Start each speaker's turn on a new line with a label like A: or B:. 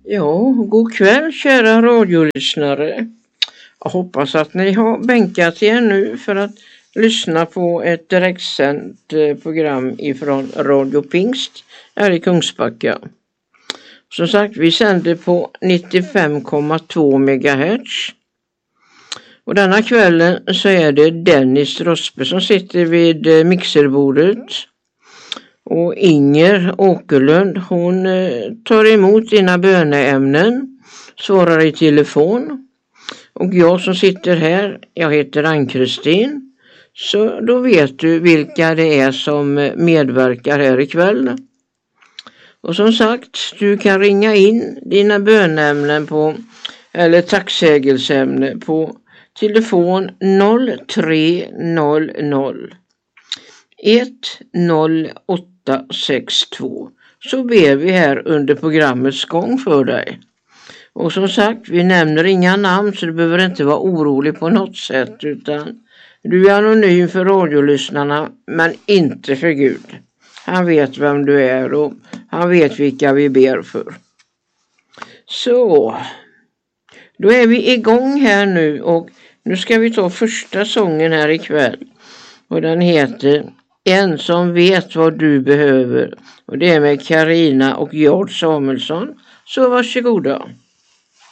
A: Ja, god kväll kära radiolyssnare. Jag hoppas att ni har bänkat er nu för att lyssna på ett direktsänt program ifrån Radio Pingst här i Kungsbacka. Som sagt, vi sänder på 95,2 MHz. Och denna kvällen så är det Dennis Rospe som sitter vid mixerbordet. Och Inger Åkerlund, hon tar emot dina böneämnen, svarar i telefon. Och jag som sitter här, jag heter Ann-Kristin. Så då vet du vilka det är som medverkar här ikväll. Och som sagt, du kan ringa in dina böneämnen eller tacksägelseämne på telefon 0300 10862. Så ber vi här under programmets gång för dig. Och som sagt, vi nämner inga namn så du behöver inte vara orolig på något sätt, utan du är anonym för radiolyssnarna men inte för Gud. Han vet vem du är och han vet vilka vi ber för. Så, då är vi igång här nu och nu ska vi ta första sången här ikväll. Och den heter En som vet vad du behöver. Och det är med Carina och Georg Samuelsson. Så varsågoda.